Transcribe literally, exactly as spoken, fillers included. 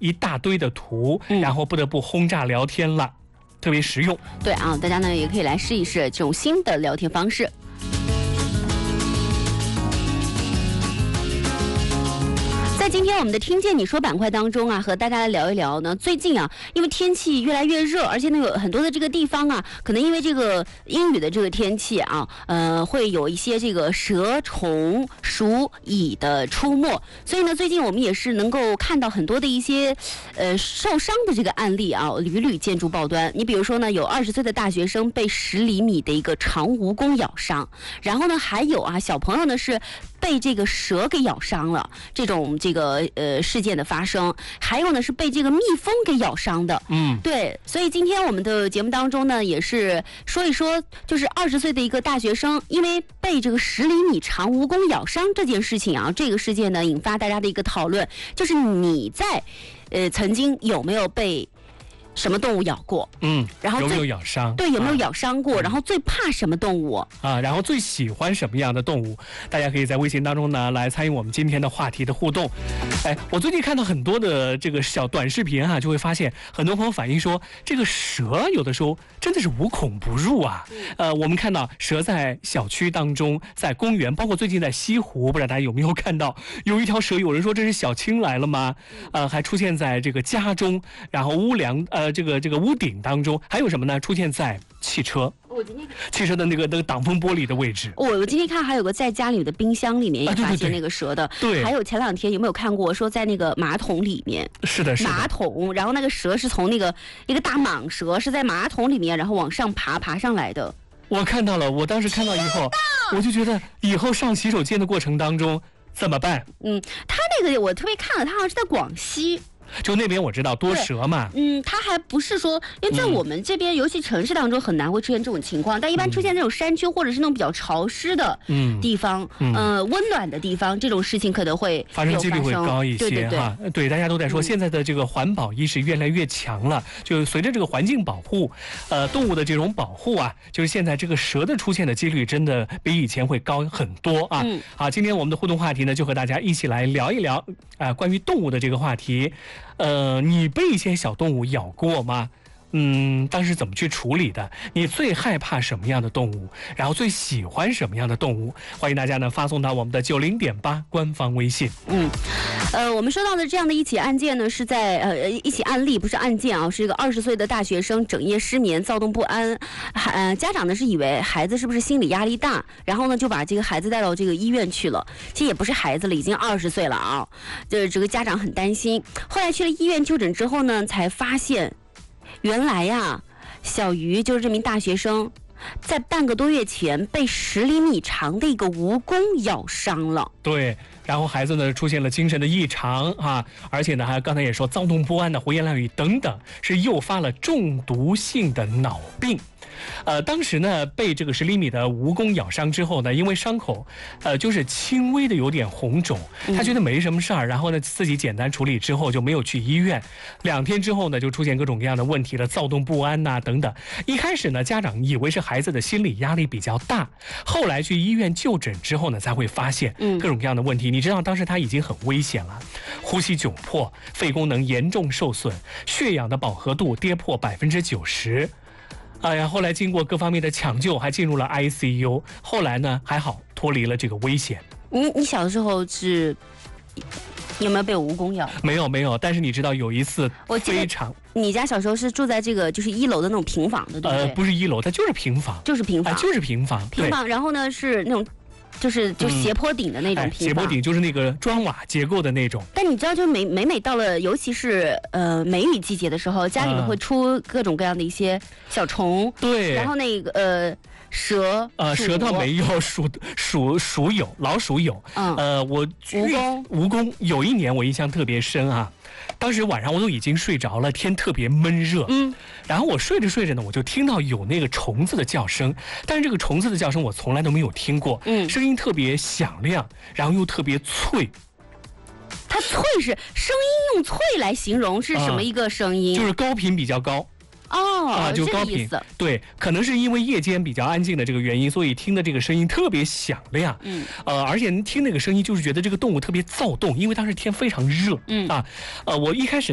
一大堆的图， 嗯、 然后不得不轰炸聊天了，特别实用。 对啊，大家呢也可以来试一试这种新的聊天方式。在今天我们的听见你说板块当中啊，和大家来聊一聊呢。最近啊，因为天气越来越热，而且呢有很多的这个地方啊，可能因为这个阴雨的这个天气啊，呃，会有一些这个蛇虫鼠蚁的出没。所以呢，最近我们也是能够看到很多的一些呃受伤的这个案例啊，屡屡见诸报端。你比如说呢，有二十岁的大学生被十厘米的一个长蜈蚣咬伤，然后呢还有啊小朋友呢是被这个蛇给咬伤了，这种这个呃事件的发生，还有呢是被这个蜜蜂给咬伤的。 嗯， 对，所以今天我们的节目当中呢，也是说一说，就是二十岁的一个大学生，因为被这个十厘米长蜈蚣咬伤这件事情啊，这个事件呢引发大家的一个讨论，就是你在呃曾经有没有被什么动物咬过？ 嗯， 然后有没有咬伤？ 对，有没有咬伤过？啊、然后最怕什么动物？ 啊，然后最喜欢什么样的动物？大家可以在微信当中呢来参与我们今天的话题的互动。哎，我最近看到很多的这个小短视频啊，就会发现很多朋友反映说，这个蛇有的时候真的是无孔不入啊。呃，我们看到蛇在小区当中，在公园，包括最近在西湖，不知道大家有没有看到有一条蛇？有人说这是小青来了吗？呃，还出现在这个家中，然后屋梁呃。呃，这个这个屋顶当中，还有什么呢？出现在汽车， 我今天汽车的那个那个挡风玻璃的位置。 我我今天看还有个在家里的冰箱里面也发现那个蛇的， 啊、对, 对, 对， 还有前两天有没有看过说在那个马桶里面？ 是的，是的， 马桶，然后那个蛇是从那个一个大蟒蛇是在马桶里面，然后往上爬爬上来的。 我看到了，我当时看到以后，我就觉得以后上洗手间的过程当中怎么办？ 嗯，他那个我特别看了，他好像是在广西。 就那边我知道多蛇嘛， 嗯，它还不是说，因为在我们这边，嗯、尤其城市当中很难会出现这种情况，但一般出现这种山区或者是那种比较潮湿的地方，嗯，呃，温暖的地方，这种事情可能会发生几率会高一些， 对对对哈。对，大家都在说，现在的这个环保意识越来越强了，嗯、就随着这个环境保护，呃，动物的这种保护啊，就是现在这个蛇的出现的几率真的比以前会高很多啊。嗯，好，今天我们的互动话题呢，就和大家一起来聊一聊啊、呃，关于动物的这个话题。呃，你被一些小动物咬过吗？嗯，当时怎么去处理的？你最害怕什么样的动物？然后最喜欢什么样的动物？欢迎大家呢发送到我们的九零点八官方微信。 嗯，呃，我们说到的这样的一起案件呢，是在呃一起案例，不是案件啊，是一个二十岁的大学生整夜失眠，躁动不安，呃，家长呢是以为孩子是不是心理压力大，然后呢就把这个孩子带到这个医院去了。其实也不是孩子了，已经二十岁了啊，就是这个家长很担心。后来去了医院就诊之后呢，才发现。原来呀，小鱼就是这名大学生，在半个多月前被十厘米长的一个蜈蚣咬伤了。 对，然后孩子呢出现了精神的异常啊，而且呢还刚才也说躁动不安的胡言乱语等等，是诱发了中毒性的脑病。呃，当时呢被这个十厘米的蜈蚣咬伤之后呢，因为伤口呃就是轻微的有点红肿，他觉得没什么事儿，然后呢自己简单处理之后就没有去医院。两天之后呢就出现各种各样的问题了，躁动不安呐、啊、等等。一开始呢家长以为是孩子的心理压力比较大，后来去医院就诊之后呢才会发现各种各样的问题。你知道当时他已经很危险了，呼吸窘迫，肺功能严重受损，血氧的饱和度跌破百分之九十。哎呀，后来经过各方面的抢救，还进入了 I C U。后来呢，还好脱离了这个危险。 你你小的时候是有没有被蜈蚣咬？ 没有没有，但是你知道有一次非常， 你家小时候是住在这个就是一楼的那种平房的，对不对？ 呃，不是一楼，它就是平房， 就是平房， 啊、就是平房， 平房。然后呢是那种。就是就斜坡顶的那种平房、嗯哎、 斜坡顶就是那个砖瓦结构的那种。 但你知道，就每每每到了，尤其是呃梅雨季节的时候，家里面会出各种各样的一些小虫。 对、嗯。 然后那个呃蛇， 呃蛇倒没有，鼠鼠鼠有，老鼠有。嗯。呃，我蜈蚣蜈蚣有一年我印象特别深啊。当时晚上我都已经睡着了，天特别闷热，嗯，然后我睡着睡着呢，我就听到有那个虫子的叫声，但是这个虫子的叫声我从来都没有听过，嗯，声音特别响亮，然后又特别脆。 它脆是声音用脆来形容是什么一个声音？ 嗯、就是高频比较高。 哦， 啊，就高频，对，可能是因为夜间比较安静的这个原因，所以听的这个声音特别响亮，嗯，呃，而且听那个声音就是觉得这个动物特别躁动，因为当时天非常热，嗯啊，呃，我一开始。